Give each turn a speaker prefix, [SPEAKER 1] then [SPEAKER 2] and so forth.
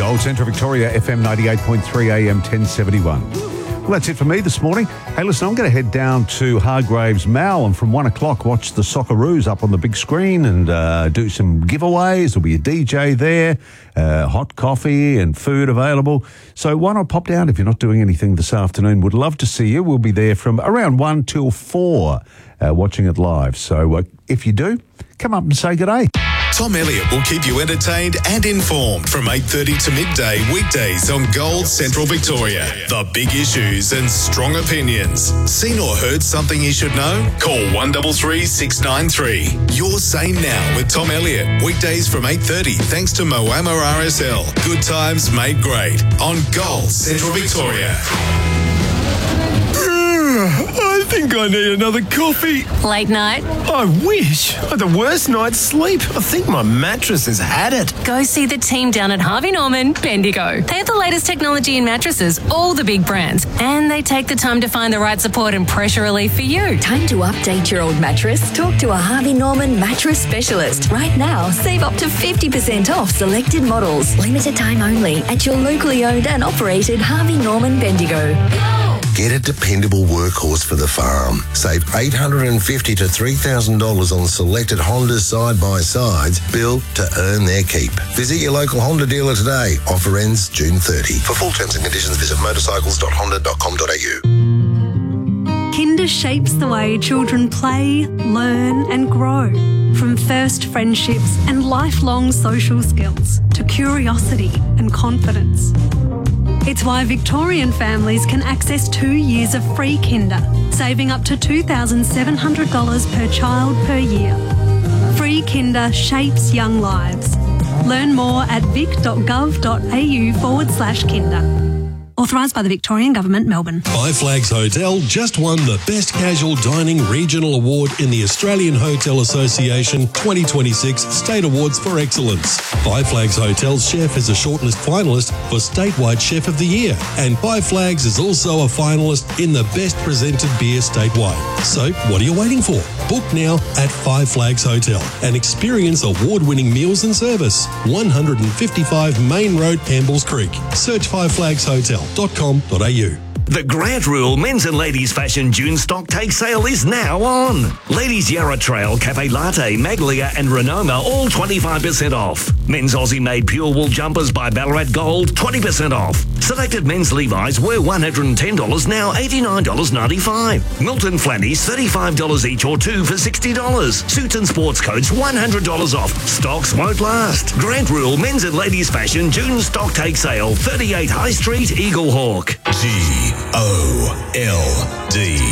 [SPEAKER 1] Gold, Central Victoria, FM 98.3 AM 1071. Well, that's it for me this morning. Hey, listen, I'm going to head down to Hargraves Mall and from 1 o'clock watch the Socceroos up on the big screen and do some giveaways. There'll be a DJ there, hot coffee and food available. So why not pop down if you're not doing anything this afternoon? Would love to see you. We'll be there from around 1 till 4 watching it live. So if you do, come up and say good day.
[SPEAKER 2] Tom Elliott will keep you entertained and informed from 8:30 to midday weekdays on Gold Central Victoria. The big issues and strong opinions. Seen or heard something you should know? Call 133 693. Your Say Now with Tom Elliott. Weekdays from 8:30 thanks to Moama RSL. Good times made great on Gold Central Victoria.
[SPEAKER 3] I think I need another coffee.
[SPEAKER 4] Late night?
[SPEAKER 3] I wish. I had the worst night's sleep. I think my mattress has had it.
[SPEAKER 4] Go see the team down at Harvey Norman, Bendigo. They have the latest technology in mattresses, all the big brands, and they take the time to find the right support and pressure relief for you.
[SPEAKER 5] Time to update your old mattress? Talk to a Harvey Norman mattress specialist. Right now, save up to 50% off selected models. Limited time only at your locally owned and operated Harvey Norman Bendigo.
[SPEAKER 6] Get a dependable workhorse for the farm. Save $850 to $3,000 on selected Honda side-by-sides built to earn their keep. Visit your local Honda dealer today. Offer ends June 30. For full terms and conditions, visit motorcycles.honda.com.au.
[SPEAKER 7] Kinder shapes the way children play, learn and grow. From first friendships and lifelong social skills to curiosity and confidence. It's why Victorian families can access 2 years of free Kinder, saving up to $2,700 per child per year. Free Kinder shapes young lives. Learn more at vic.gov.au/Kinder. Authorised by the Victorian Government, Melbourne.
[SPEAKER 8] Five Flags Hotel just won the Best Casual Dining Regional Award in the Australian Hotel Association 2026 State Awards for Excellence. Five Flags Hotel's chef is a shortlist finalist for Statewide Chef of the Year, and Five Flags is also a finalist in the Best Presented Beer statewide. So, what are you waiting for? Book now at Five Flags Hotel and experience award-winning meals and service. 155 Main Road, Campbells Creek. Search Five Flags Hotel.com.au.
[SPEAKER 9] The Grant Rule Men's and Ladies Fashion June stock take sale is now on. Ladies Yarra Trail, Cafe Latte, Maglia and Renoma all 25% off. Men's Aussie-made pure wool jumpers by Ballarat Gold, 20% off. Selected men's Levi's were $110, now $89.95. Milton Flannies, $35 each or two for $60. Suits and sports coats, $100 off. Stocks won't last. Grant Rule Men's and Ladies Fashion June stock take sale, 38 High Street, Eagle Hawk.
[SPEAKER 2] GOLD.